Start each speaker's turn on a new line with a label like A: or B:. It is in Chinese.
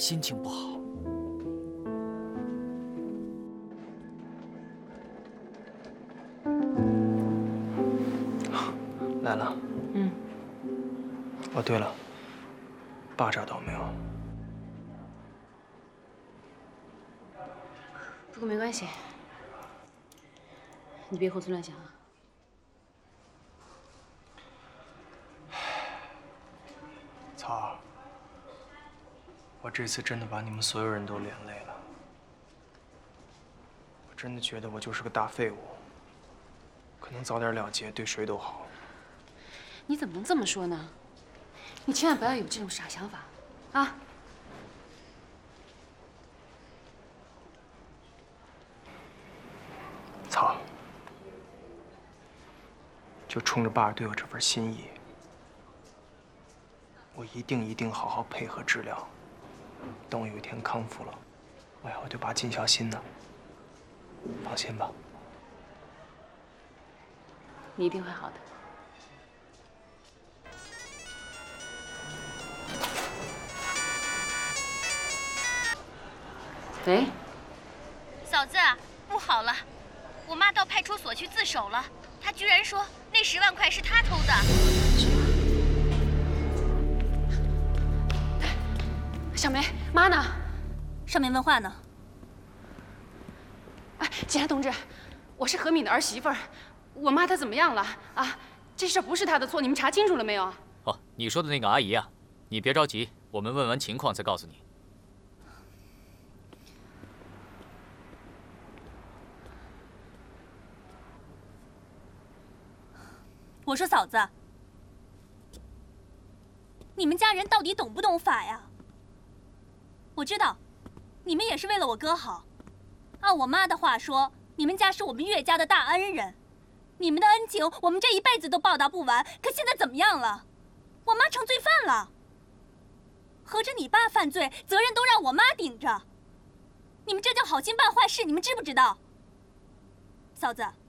A: 心情不好。
B: 来了。哦，对了，爸找到没有？
C: 不过没关系，你别胡思乱想啊。
B: 曹儿，我这次真的把你们所有人都连累了。我真的觉得我就是个大废物，可能早点了结对谁都好。
C: 你怎么能这么说呢？你千万不要有这种傻想法，啊！
B: 曹，就冲着爸对我这份心意，我一定好好配合治疗。等我有一天康复了，我还会对爸尽孝心的。放心吧。
C: 你一定会好的。喂，
D: 嫂子，不好了，我妈到派出所去自首了。她居然说那10万块是她偷的。
C: 小梅，妈呢？
D: 上面问话呢。
C: 哎，警察同志，我是何敏的儿媳妇儿，我妈她怎么样了啊？这事不是她的错，你们查清楚了没有？
A: 哦，你说的那个阿姨啊，你别着急，我们问完情况再告诉你。
D: 我说嫂子，你们家人到底懂不懂法呀？我知道，你们也是为了我哥好。按我妈的话说，你们家是我们岳家的大恩人，你们的恩情我们这一辈子都报答不完。可现在怎么样了？我妈成罪犯了，合着你爸犯罪，责任都让我妈顶着。你们这叫好心办坏事，你们知不知道？嫂子。